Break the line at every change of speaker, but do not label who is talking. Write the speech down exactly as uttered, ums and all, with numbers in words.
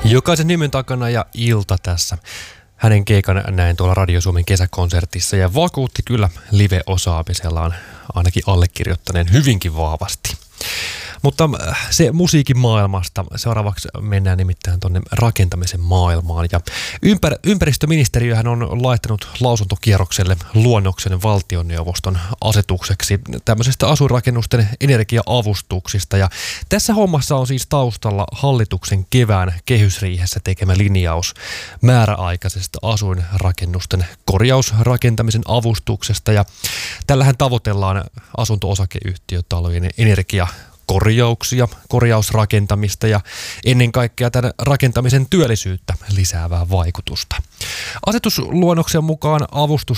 Jokaisen nimen takana ja Ilta tässä. Hänen keikan näin tuolla Radio Suomen kesäkonsertissa ja vakuutti kyllä live-osaamisellaan ainakin allekirjoittaneen hyvinkin vahvasti. Mutta se musiikin maailmasta, seuraavaksi mennään nimittäin tuonne rakentamisen maailmaan. Ja ympär, ympäristöministeriöhän on laittanut lausuntokierrokselle luonnoksen valtioneuvoston asetukseksi tämmöisestä asuinrakennusten energia-avustuksista. Ja tässä hommassa on siis taustalla hallituksen kevään kehysriihessä tekemä linjaus määräaikaisesta asuinrakennusten korjausrakentamisen avustuksesta. Ja tällähän tavoitellaan asunto-osakeyhtiötalojen energia korjauksia, korjausrakentamista ja ennen kaikkea tämän rakentamisen työllisyyttä lisäävää vaikutusta. Asetusluonnoksen mukaan avustus